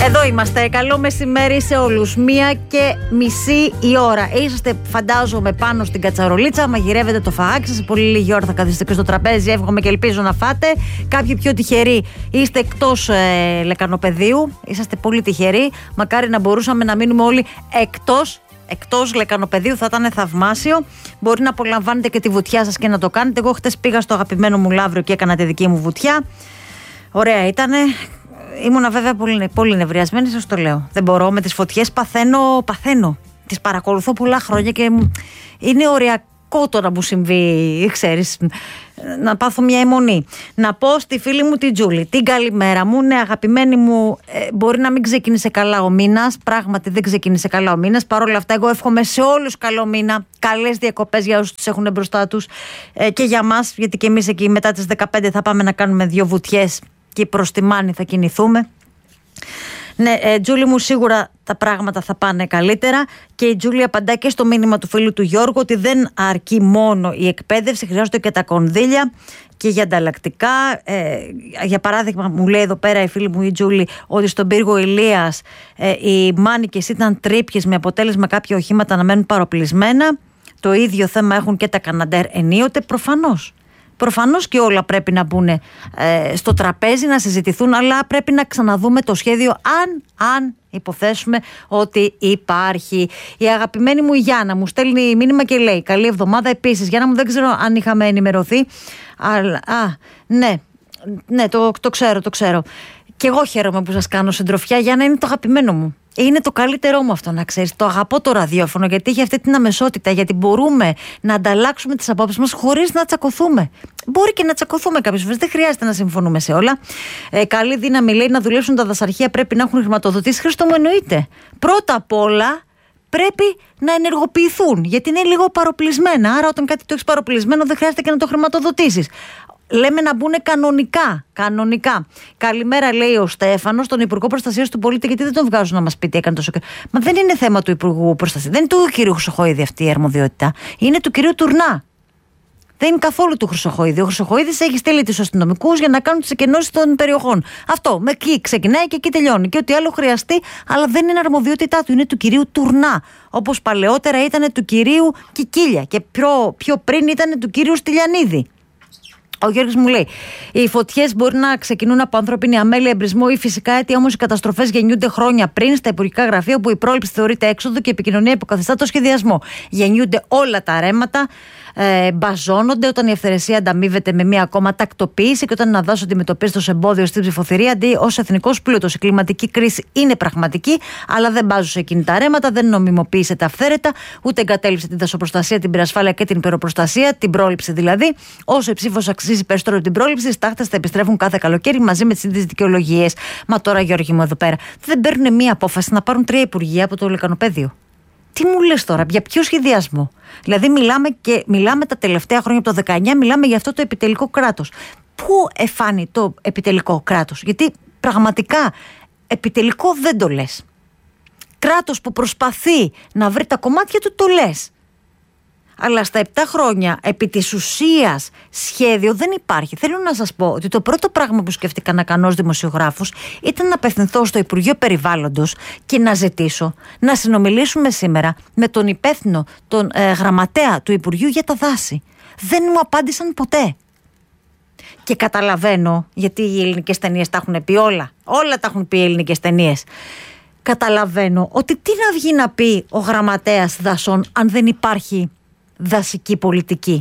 Εδώ είμαστε. Καλό μεσημέρι σε όλους. 1:30 η ώρα. Είσαστε, φαντάζομαι, πάνω στην κατσαρολίτσα. Μαγειρεύετε το φαγάκι σας. Σε πολύ λίγη ώρα θα καθίσετε και στο τραπέζι. Εύχομαι και ελπίζω να φάτε. Κάποιοι πιο τυχεροί είστε εκτός λεκανοπεδίου. Είσαστε πολύ τυχεροί. Μακάρι να μπορούσαμε να μείνουμε όλοι εκτός λεκανοπεδίου, θα ήταν θαυμάσιο. Μπορεί να απολαμβάνετε και τη βουτιά σας και να το κάνετε. Εγώ χτες πήγα στο αγαπημένο μου Λαύριο και έκανα τη δική μου βουτιά. Ωραία ήτανε. Ήμουνα βέβαια πολύ νευριασμένη, σας το λέω. Δεν μπορώ, με τις φωτιές παθαίνω. Τις παρακολουθώ πολλά χρόνια και είναι ωριακό το να μου συμβεί, ξέρεις, να πάθω μια αιμονή. Να πω στη φίλη μου την Τζούλη την καλημέρα μου. Ναι, αγαπημένη μου, μπορεί να μην ξεκίνησε καλά ο μήνας. Πράγματι δεν ξεκίνησε καλά ο μήνας. Παρ' όλα αυτά, εγώ εύχομαι σε όλους καλό μήνα. Καλές διακοπές για όσους τους έχουν μπροστά τους και για μας, γιατί και εμείς εκεί μετά τις 15 θα πάμε να κάνουμε 2 βουτιές και προς τη Μάνη θα κινηθούμε. Ναι, Τζούλη μου, σίγουρα τα πράγματα θα πάνε καλύτερα. Και η Τζούλη απαντά και στο μήνυμα του φίλου του Γιώργου ότι δεν αρκεί μόνο η εκπαίδευση, χρειάζονται και τα κονδύλια και για ανταλλακτικά. Για παράδειγμα, μου λέει εδώ πέρα η φίλη μου η Τζούλη ότι στον πύργο Ηλίας οι μάνικες ήταν τρύπιες με αποτέλεσμα κάποια οχήματα να μένουν παροπλισμένα. Το ίδιο θέμα έχουν και τα Καναντέρ ενίοτε. Προφανώς και όλα πρέπει να μπουν στο τραπέζι, να συζητηθούν, αλλά πρέπει να ξαναδούμε το σχέδιο αν υποθέσουμε ότι υπάρχει. Η αγαπημένη μου η Γιάννα μου στέλνει μήνυμα και λέει καλή εβδομάδα επίσης. Γιάννα μου, δεν ξέρω αν είχαμε ενημερωθεί, αλλά ναι, το ξέρω. Και εγώ χαίρομαι που σας κάνω συντροφιά. Γιάννα, είναι το αγαπημένο μου. Είναι το καλύτερό μου αυτό, να ξέρεις. Το αγαπώ το ραδιόφωνο, γιατί έχει αυτή την αμεσότητα. Γιατί μπορούμε να ανταλλάξουμε τις απόψεις μας χωρίς να τσακωθούμε. Μπορεί και να τσακωθούμε κάποιες φορές, δεν χρειάζεται να συμφωνούμε σε όλα. Καλή δύναμη, λέει, να δουλέψουν τα δασαρχεία, πρέπει να έχουν χρηματοδοτήσει. Χριστό μου, εννοείται. Πρώτα απ' όλα πρέπει να ενεργοποιηθούν, γιατί είναι λίγο παροπλισμένα. Άρα, όταν κάτι το έχεις παροπλισμένο, δεν χρειάζεται και να το χρηματοδοτήσεις. Λέμε να μπουν κανονικά. Καλημέρα, λέει ο Στέφανος, στον Υπουργό Προστασίας του Πολίτη, γιατί δεν τον βγάζουν να μας πει τι έκανε τόσο καιρό. Μα δεν είναι θέμα του Υπουργού Προστασίας. Δεν είναι του κυρίου Χρυσοχοίδη αυτή η αρμοδιότητα. Είναι του κυρίου Τουρνά. Δεν είναι καθόλου του Χρυσοχοίδη. Ο Χρυσοχοίδης έχει στείλει τους αστυνομικούς για να κάνουν τις εκενώσεις των περιοχών. Αυτό. Με εκεί ξεκινάει και εκεί τελειώνει. Και ό,τι άλλο χρειαστεί, αλλά δεν είναι αρμοδιότητά του. Είναι του κυρίου Τουρνά. Όπως παλαιότερα ήταν του κυρίου Κικίλια. Και πιο πριν ήταν του κυρίου Στυλιανίδη. Ο Γιώργος μου λέει: οι φωτιές μπορεί να ξεκινούν από ανθρώπινη αμέλεια, εμπρισμό ή φυσικά αίτια, όμως οι καταστροφές γεννιούνται χρόνια πριν στα υπουργικά γραφεία, όπου η πρόληψη θεωρείται έξοδο και η επικοινωνία υποκαθιστά το σχεδιασμό. Γεννιούνται όλα τα ρέματα, μπαζώνονται όταν η ευθερεσία ανταμείβεται με μία ακόμα τακτοποίηση και όταν ένα δάσος αντιμετωπίζεται ως εμπόδιο στην ψηφοθυρία αντί ως εθνικός πλούτος. Η κλιματική κρίση είναι πραγματική, αλλά δεν μπάζουν σε εκείνη τα ρέματα, δεν νομιμοποίησε τα αυθαίρετα, ούτε εγκατέλειψε την δασοπροστασία, την πυρασφάλεια και την υπεροπροστασία, την πρόληψη δηλαδή. Όσο η ψήφος αξίζει περισσότερο από την πρόληψη, οι στάχτες θα επιστρέφουν κάθε καλοκαίρι μαζί με τις ίδιες δικαιολογίες. Μα τώρα, Γιώργη μου, εδώ πέρα δεν παίρνουν μία απόφαση να πάρουν 3 υπουργεία από το λεκανοπέδιο. Τι μου λες τώρα, για ποιο σχεδιασμό? Δηλαδή, μιλάμε τα τελευταία χρόνια από το 19, μιλάμε για αυτό το επιτελικό κράτος. Πού εφάνει το επιτελικό κράτος? Γιατί πραγματικά επιτελικό δεν το λες. Κράτος που προσπαθεί να βρει τα κομμάτια του, το λες. Αλλά στα 7 χρόνια επί της ουσίας σχέδιο δεν υπάρχει. Θέλω να σας πω ότι το πρώτο πράγμα που σκέφτηκα να κάνω ως δημοσιογράφος ήταν να απευθυνθώ στο Υπουργείο Περιβάλλοντος και να ζητήσω να συνομιλήσουμε σήμερα με τον υπεύθυνο, τον γραμματέα του Υπουργείου για τα δάση. Δεν μου απάντησαν ποτέ. Και καταλαβαίνω, γιατί οι ελληνικές ταινίες τα έχουν πει όλα τα έχουν πει οι ελληνικές ταινίες. Καταλαβαίνω ότι τι να βγει να πει ο γραμματέας δασών αν δεν υπάρχει δασική πολιτική?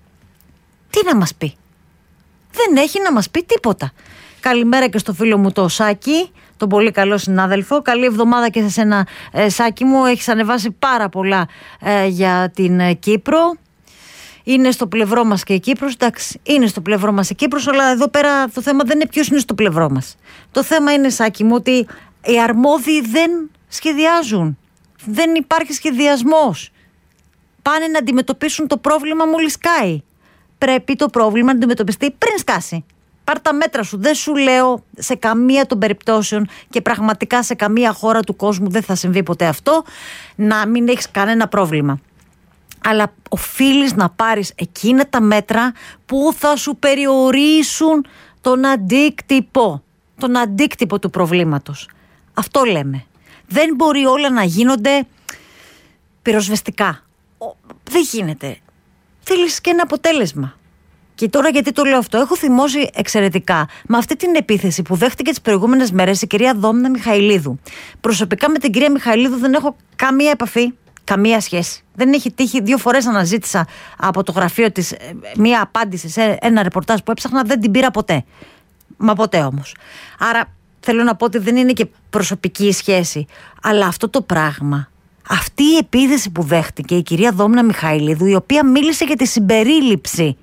Τι να μας πει? Δεν έχει να μας πει τίποτα. Καλημέρα και στο φίλο μου το Σάκη, τον πολύ καλό συνάδελφο. Καλή εβδομάδα και σε σένα, Σάκη μου. Έχεις ανεβάσει πάρα πολλά για την Κύπρο. Είναι στο πλευρό μας και η Κύπρος. Εντάξει, είναι στο πλευρό μας η Κύπρος, αλλά εδώ πέρα το θέμα δεν είναι ποιος είναι στο πλευρό μας. Το θέμα είναι, Σάκη μου, ότι οι αρμόδιοι δεν σχεδιάζουν. Δεν υπάρχει σχεδιασμός. Πάνε να αντιμετωπίσουν το πρόβλημα μόλις σκάει. Πρέπει το πρόβλημα να αντιμετωπιστεί πριν σκάσει. Πάρ' τα μέτρα σου. Δεν σου λέω σε καμία των περιπτώσεων και πραγματικά σε καμία χώρα του κόσμου δεν θα συμβεί ποτέ αυτό, να μην έχεις κανένα πρόβλημα. Αλλά οφείλεις να πάρεις εκείνα τα μέτρα που θα σου περιορίσουν τον αντίκτυπο του προβλήματος. Αυτό λέμε. Δεν μπορεί όλα να γίνονται πυροσβεστικά. Δεν γίνεται. Θέλεις και ένα αποτέλεσμα. Και τώρα γιατί το λέω αυτό? Έχω θυμώσει εξαιρετικά με αυτή την επίθεση που δέχτηκε τις προηγούμενες μέρες η κυρία Δόμνα Μιχαηλίδου. Προσωπικά με την κυρία Μιχαηλίδου δεν έχω καμία επαφή, καμία σχέση. Δεν έχει τύχει, 2 φορές αναζήτησα από το γραφείο της μία απάντηση σε ένα ρεπορτάζ που έψαχνα, δεν την πήρα ποτέ. Μα ποτέ όμως. Άρα θέλω να πω ότι δεν είναι και προσωπική η σχέση. Αλλά αυτό το πράγμα, αυτή η επίθεση που δέχτηκε η κυρία Δόμνα Μιχαηλίδου, η οποία μίλησε για τη συμπερίληψη.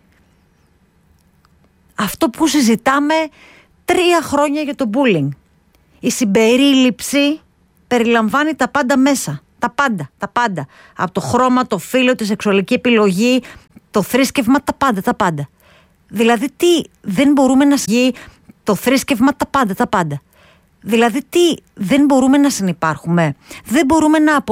Αυτό που συζητάμε 3 χρόνια για το bullying. Η συμπερίληψη περιλαμβάνει τα πάντα μέσα. Τα πάντα. Από το χρώμα, το φύλο, τη σεξουαλική επιλογή, το θρήσκευμα, τα πάντα. Δηλαδή δεν μπορούμε να το θρήσκευμα, τα πάντα. Δηλαδή δεν μπορούμε να συνυπάρχουμε. Δεν μπορούμε να